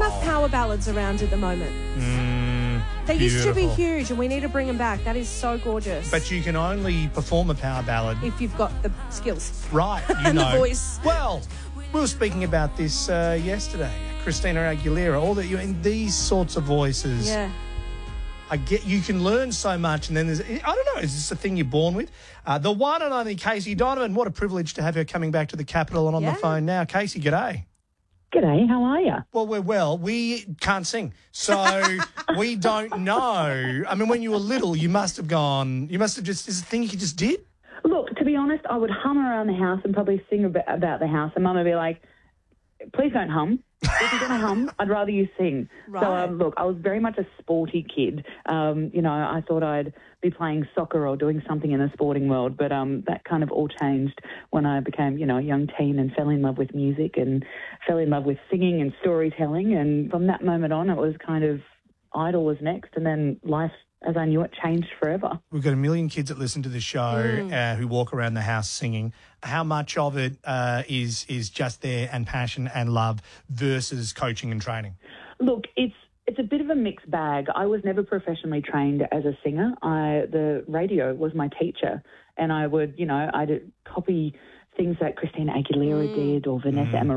enough power ballads around at the moment. They used to be huge, and we need to bring them back. That is so gorgeous. But you can only perform a power ballad if you've got the skills. Right, and the voice. Well, we were speaking about this yesterday. Christina Aguilera, all that in these sorts of voices. Yeah. You can learn so much, and then there's, I don't know, is this a thing you're born with? The one and only Casey Donovan, what a privilege to have her coming back to the Capital and on the phone now. Casey, g'day. G'day, how are you? Well, we're well. We can't sing, so we don't know. I mean, when you were little, you must have just, is it a thing you just did? Look, to be honest, I would hum around the house and probably sing about the house, and Mum would be like, please don't hum. If you're going to hum, I'd rather you sing. Right. So, look, I was very much a sporty kid. I thought I'd be playing soccer or doing something in the sporting world, but that kind of all changed when I became, a young teen and fell in love with music and fell in love with singing and storytelling. And from that moment on, it was kind of Idol was next, and then life, as I knew it, changed forever. We've got a million kids that listen to the show who walk around the house singing. How much of it is just there and passion and love versus coaching and training? Look, it's a bit of a mixed bag. I was never professionally trained as a singer. The radio was my teacher, and I would, I'd copy things that Christina Aguilera did or Vanessa